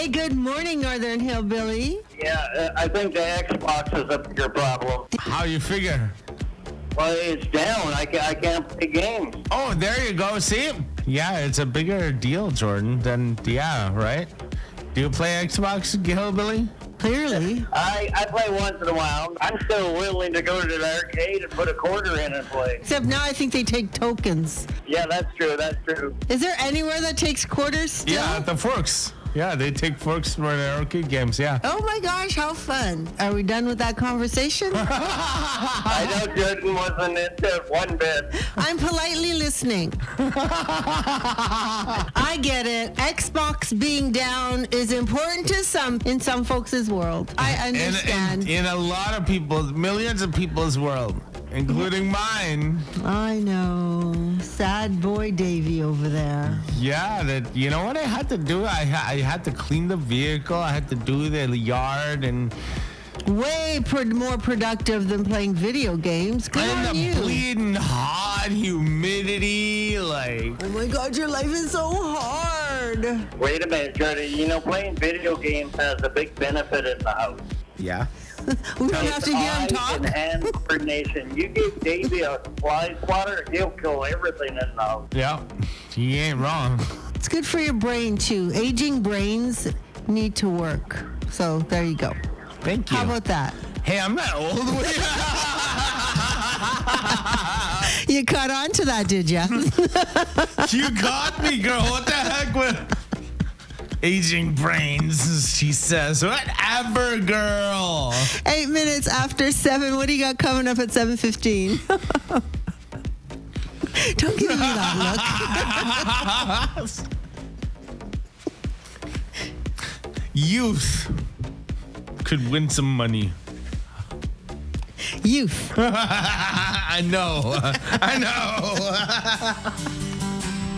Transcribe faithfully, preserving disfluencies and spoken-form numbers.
Hey, good morning, Northern Hillbilly. Yeah, uh, I think the Xbox is a bigger problem. How you figure? Well, it's down. I, ca- I can't play games. Oh, there you go. See? Yeah, it's a bigger deal, Jordan, than, yeah, right? Do you play Xbox, Hillbilly? Clearly. I, I play once in a while. I'm still willing to go to the arcade and put a quarter in and play. Except now I think they take tokens. Yeah, that's true. That's true. Is there anywhere that takes quarters still? Yeah, the forks. Yeah, they take forks for the arcade games, yeah. Oh my gosh, how fun. Are we done with that conversation? I know Jordan wasn't into it one bit. I'm politely listening. I get it. Xbox being down is important to some in some folks' world. I understand. In, in, in a lot of people's, millions of people's world, including mine. I know. Sad boy Davy over there. Yeah, that you know what I had to do? I, ha- I had to clean the vehicle. I had to do the yard and... Way pro- more productive than playing video games. Good and on the you. bleeding hot humidity, like... Oh my God, your life is so hard. Wait a minute, Jordan. You know, playing video games has a big benefit in the house. Yeah. We don't have to hear him Eyes talk. and hand coordination. You give Davey a fly swatter, he'll kill everything in the house. Yeah, he ain't wrong. It's good for your brain too. Aging brains need to work. So there you go. Thank you. How about that? Hey, I'm not old. You caught on to that, did you? You got me, girl. What the heck with aging brains? She says, whatever, girl. Eight minutes after seven. What do you got coming up at seven fifteen? Don't give me that look. Youth could win some money. Youth. I know. I know.